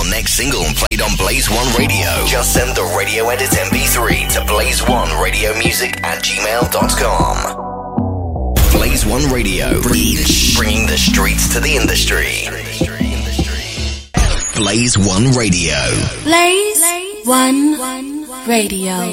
next single played on Blaze One Radio. Just send the radio edit MP3 to blaze1radiomusic@gmail.com. Blaze One Radio, bringing the streets to the industry. Blaze One Radio. Blaze One Radio.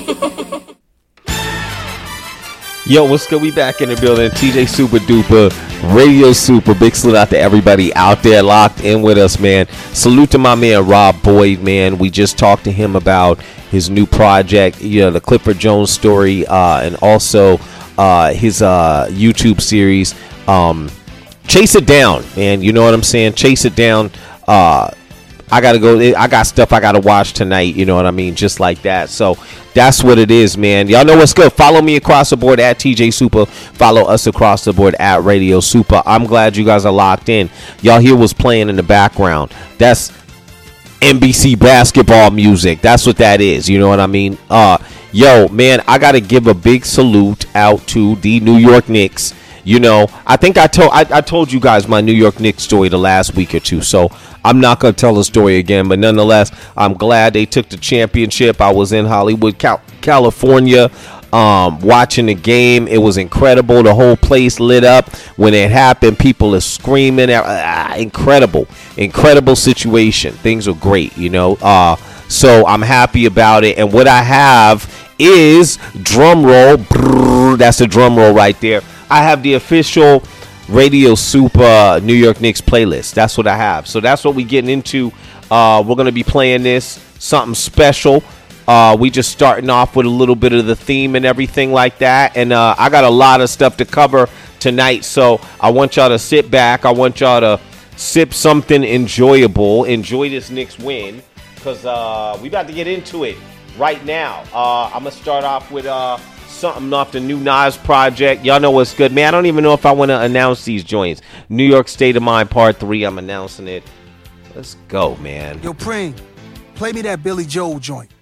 Yo, what's good? We back in the building. TJ Super Duper, Radio Super. Big salute out to everybody out there locked in with us, man. Salute to my man Rob Boyd, man. We just talked to him about his new project, the Clifford Jones story, and also his YouTube series. Chase It Down, man. You know what I'm saying? Chase It Down. I gotta go. I got stuff I gotta watch tonight. You know what I mean? Just like that. So that's what it is, man. Y'all know what's good. Follow me across the board at TJ Super. Follow us across the board at Radio Super. I'm glad you guys are locked in. Y'all hear what's playing in the background. That's NBC basketball music. That's what that is. You know what I mean? Yo, man, I gotta give a big salute out to the New York Knicks. You know, I think I told you guys my New York Knicks story the last week or two, so I'm not going to tell the story again, but nonetheless, I'm glad they took the championship. I was in Hollywood, California, watching the game. It was incredible. The whole place lit up when it happened. People are screaming. Incredible situation. Things are great, you know. So I'm happy about it. And what I have is drum roll. Brrr, that's a drum roll right there. I have the official Radio Super New York Knicks playlist. That's what I have. So that's what we're getting into. We're going to be playing this, something special. We just starting off with a little bit of the theme and everything like that. And I got a lot of stuff to cover tonight. So I want y'all to sit back. I want y'all to sip something enjoyable. Enjoy this Knicks win. Because we about to get into it right now. I'm going to start off with something off the new Nas project. Y'all know what's good, man. I don't even know if I want to announce these joints. New York State of Mind Part 3. I'm announcing it. Let's go, man. Yo, Preem, play me that Billy Joel joint.